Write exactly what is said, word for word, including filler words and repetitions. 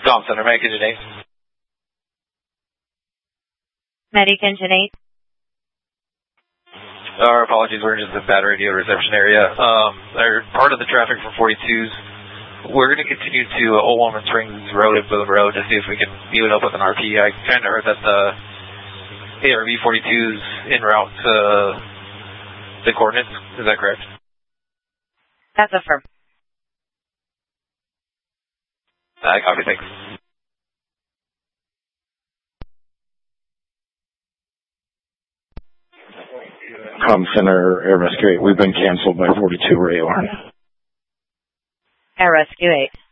Tom Center, Medic Engine eight. Medic Engine eight. Our apologies, we're just in bad radio reception area. Um, they're part of the traffic from forty-twos. We're going to continue to uh, Old Woman Springs Road and Boone Road to see if we can view it up with an R P. I kind of heard that the A R V forty-twos en route to the coordinates. Is that correct? That's affirmed. I copy, thanks. Com Center, Air Rescue eight. We've been canceled by forty-two Ray Orn. Air Rescue eight.